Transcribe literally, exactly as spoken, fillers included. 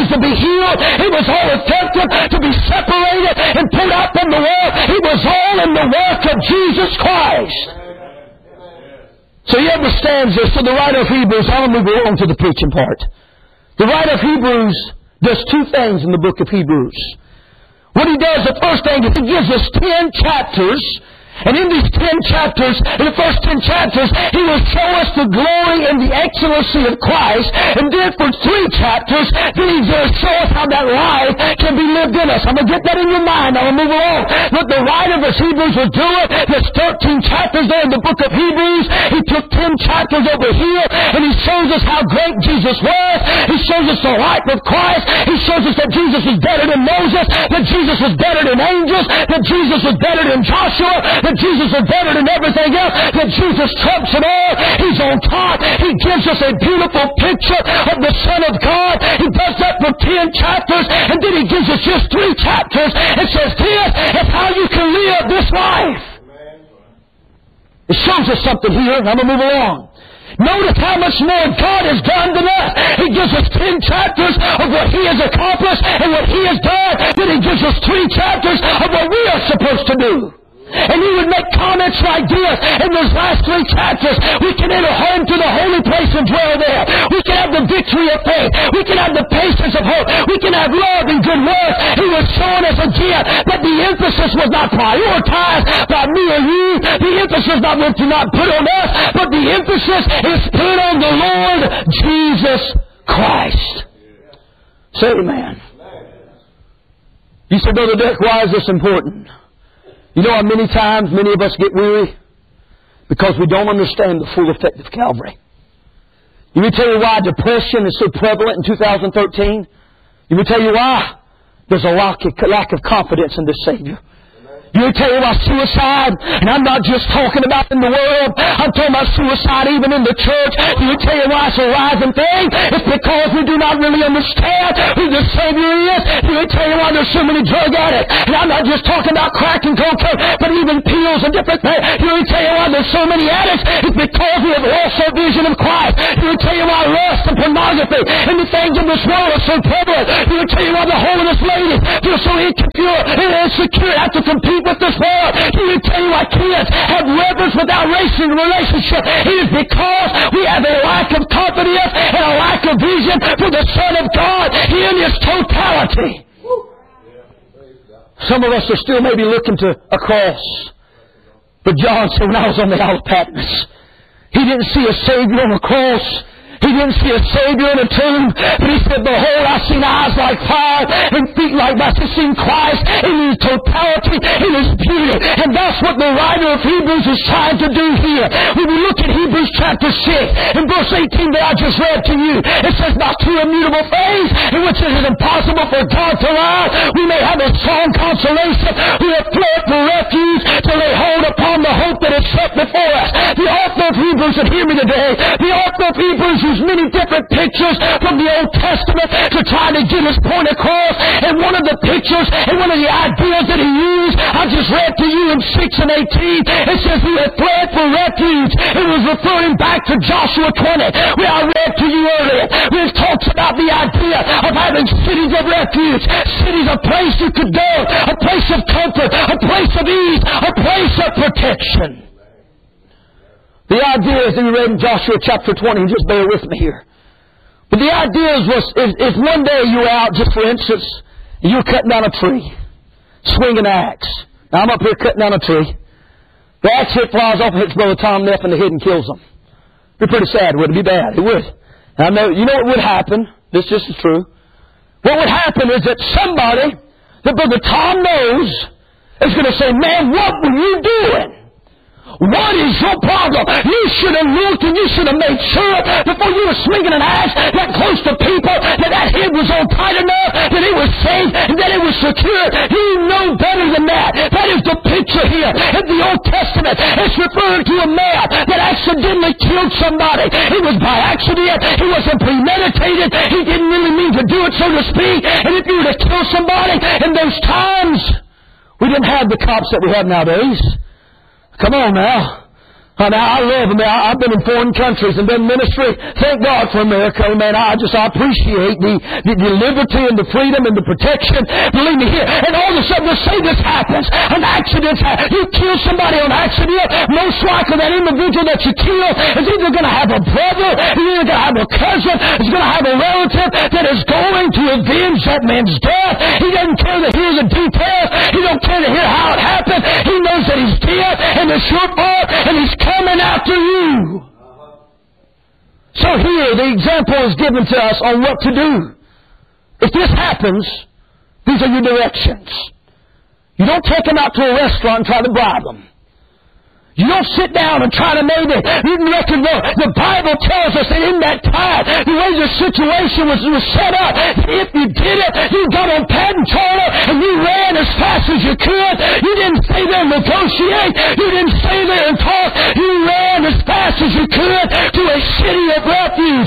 days to be healed. It was all effective to be separated and put out from the world. It was all in the work of Jesus Christ. So he understands this. So the writer of Hebrews, I'm going to move on to the preaching part. The writer of Hebrews does two things in the book of Hebrews. What he does, the first thing is he gives us ten chapters. And in these ten chapters, in the first ten chapters, he will show us the glory and the excellency of Christ. And then for three chapters, then he's going to show us how that life can be lived in us. I'm going to get that in your mind. I'm going to move along. What the writer of Hebrews was doing, there's thirteen chapters there in the book of Hebrews. He took ten chapters over here, and he shows us how great Jesus was. He shows us the life of Christ. He shows us that Jesus was better than Moses, that Jesus was better than angels, that Jesus was better than Joshua, that Jesus is better than everything else, that Jesus trumps it all. He's on top. He gives us a beautiful picture of the Son of God. He does that for ten chapters, and then he gives us just three chapters and says, this is how you can live this life. It shows us something here. I'm going to move along. Notice how much more God has done than us. He gives us ten chapters of what He has accomplished and what He has done. Then He gives us three chapters of what we are supposed to do. And he would make comments like this in those last three chapters. We can enter home to the holy place and dwell there. We can have the victory of faith. We can have the patience of hope. We can have love and good works. He was showing us again that the emphasis was not prioritized by me or you. The emphasis not was not put on us, but the emphasis is put on the Lord Jesus Christ. Say amen. You said, Brother Dick, why is this important? You know how many times many of us get weary? Because we don't understand the full effect of Calvary. Let me tell you why depression is so prevalent in two thousand thirteen. Let me tell you why. There's a lack of, lack of confidence in the Savior. Let me tell you about suicide, and I'm not just talking about in the world. I'm talking about suicide even in the church. Let me tell you why it's a rising thing. It's because we do not really understand who the Savior is. Let me tell you why there's so many drug addicts. And I'm not just talking about crack and cocaine, but even pills and different things. Let me tell you why there's so many addicts. It's because we have lost our vision of Christ. Let me tell you why lust and pornography and the things in this world are so prevalent. Let me tell you why the holiness ladies feel so insecure and insecure have to compete with this world. Let me tell you why kids have reverence without racing relationship. It is because we have a lack of confidence and a lack of vision for the Son of God in His totality. Some of us are still maybe looking to a cross. But John said, when I was on the Isle of Patmos, he didn't see a Savior on a cross. He didn't see a Savior in a tomb, but he said, behold, I've seen eyes like fire and feet like brass. I've seen Christ in His totality, in His beauty. And that's what the writer of Hebrews is trying to do here. When we look at Hebrews chapter six, in verse eighteen that I just read to you, it says, by two immutable things, in which it is impossible for God to lie, we may have a strong consolation. We have fled for refuge to lay hold upon the hope that is set before us. The author of Hebrews, and hear me today, the author of Hebrews used many different pictures from the Old Testament to try to get his point across. And one of the pictures and one of the ideas that he used, I just read to you in six and eighteen. It says he had fled for refuge. It was referring back to Joshua twenty, where I read to you earlier. It talks about the idea of having cities of refuge, cities, a place you could go, a place of comfort, a place of ease, a place of protection. The idea is that we read in Joshua chapter twenty, and just bear with me here. But the idea is, was, is, is one day you were out, just for instance, and you were cutting down a tree, swinging an axe. Now I'm up here cutting down a tree. The axe hit flies off and hits Brother Tom Neff in the head and kills him. It'd be pretty sad, wouldn't it? It'd be bad. It would. Now, I know, you know what would happen? This just is true. What would happen is that somebody that Brother Tom knows is going to say, man, what were you doing? What is your problem? You should have looked and you should have made sure before you were swinging an axe that close to people that that head was on tight enough, that it was safe, and that it was secure. You know better than that. That is the picture here in the Old Testament. It's referring to a man that accidentally killed somebody. It was by accident. It wasn't premeditated. He didn't really mean to do it, so to speak. And if you were to kill somebody in those times, we didn't have the cops that we have nowadays. Come on now. I mean, I love them. I've been in foreign countries and done ministry. Thank God for America. Man, I just I appreciate the, the, the liberty and the freedom and the protection. Believe me here. And all of a sudden, let's say this happens. An accident happens. You kill somebody on accident. Most likely that individual that you kill is either going to have a brother, is either going to have a cousin, is going to have a relative that is going to avenge that man's death. He doesn't care to hear the details. He don't care to hear how it happened. He knows that he's dead and it's your fault and he's coming after you. So here, the example is given to us on what to do. If this happens, these are your directions. You don't take them out to a restaurant and try to bribe them. You don't sit down and try to maybe, you reckon, no. The Bible tells us that in that time, the way the situation was, was set up, if you did it, you got on pad and charter and you ran as fast as you could. You didn't stay there and negotiate. You didn't stay there and talk. You ran as fast as you could to a city of refuge.